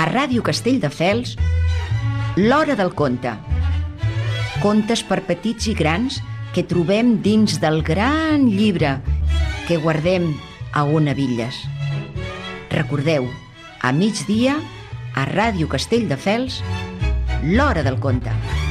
A Ràdio Castelldefels, l'Hora del Conte. Contes per petits i grans que trobem dins del gran llibre que guardem a Onavilles. Recordeu, a migdia, a Ràdio Castelldefels, l'Hora del Conte.